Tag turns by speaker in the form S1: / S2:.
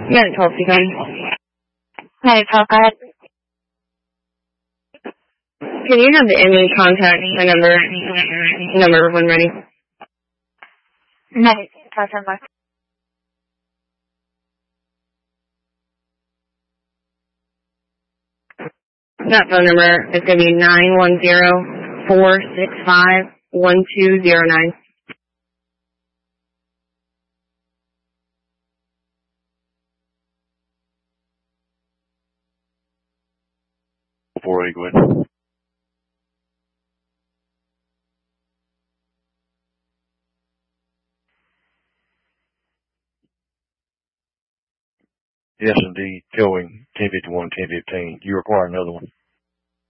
S1: Yeah, 12 seconds.
S2: Hi, Paul, go ahead.
S1: Can you have the ME contact number when ready?
S2: Nice. Pass on back.
S1: That phone number is going to be 910-465-1209.
S3: Go ahead. Yes, indeed. Showing 1051, 1015. You require another one.